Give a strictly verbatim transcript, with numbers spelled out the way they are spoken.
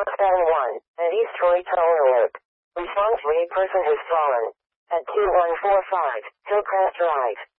Northbound one, at East Troy-Tower Loop. Response rate person has fallen. At two one four five, Hillcrest Drive.